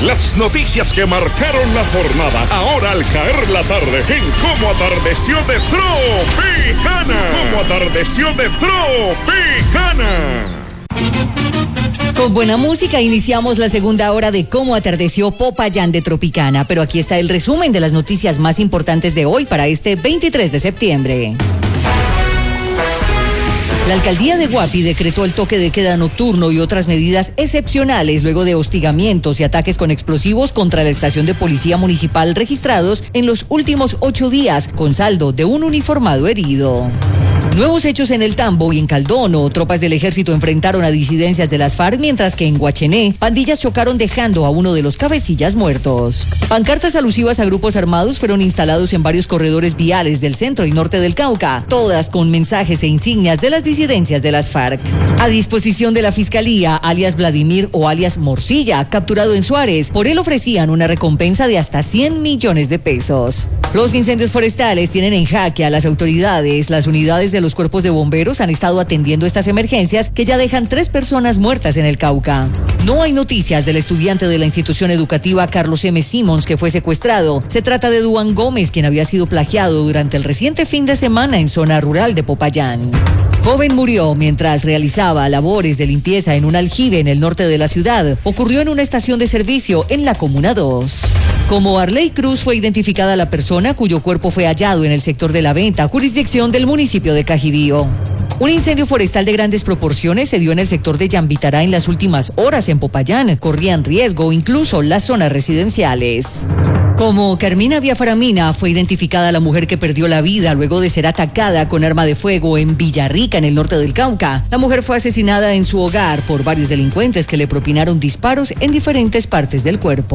Las noticias que marcaron la jornada, ahora al caer la tarde, en Cómo Atardeció de Tropicana. Cómo Atardeció de Tropicana. Con buena música iniciamos la segunda hora de Cómo Atardeció Popayán de Tropicana, pero aquí está el resumen de las noticias más importantes de hoy para este 23 de septiembre. La alcaldía de Guapi decretó el toque de queda nocturno y otras medidas excepcionales luego de hostigamientos y ataques con explosivos contra la estación de policía municipal registrados en los últimos 8 días, con saldo de un uniformado herido. Nuevos hechos en el Tambo y en Caldono. Tropas del ejército enfrentaron a disidencias de las FARC, mientras que en Guachené, pandillas chocaron dejando a uno de los cabecillas muertos. Pancartas alusivas a grupos armados fueron instalados en varios corredores viales del centro y norte del Cauca, todas con mensajes e insignias de las disidencias de las FARC. A disposición de la Fiscalía, alias Vladimir o alias Morcilla, capturado en Suárez. Por él ofrecían una recompensa de hasta 100 millones de pesos. Los incendios forestales tienen en jaque a las autoridades. Las unidades de los cuerpos de bomberos han estado atendiendo estas emergencias que ya dejan 3 personas muertas en el Cauca. No hay noticias del estudiante de la institución educativa Carlos M. Simons que fue secuestrado. Se trata de Duan Gómez, quien había sido plagiado durante el reciente fin de semana en zona rural de Popayán. Joven murió mientras realizaba labores de limpieza en un aljibe en el norte de la ciudad. Ocurrió en una estación de servicio en la Comuna 2. Como Arley Cruz fue identificada la persona cuyo cuerpo fue hallado en el sector de La Venta, jurisdicción del municipio de Cajibío. Un incendio forestal de grandes proporciones se dio en el sector de Yambitará en las últimas horas en Popayán. Corrían riesgo incluso las zonas residenciales. Como Carmina Villafaramina, fue identificada la mujer que perdió la vida luego de ser atacada con arma de fuego en Villarrica, en el norte del Cauca. La mujer fue asesinada en su hogar por varios delincuentes que le propinaron disparos en diferentes partes del cuerpo.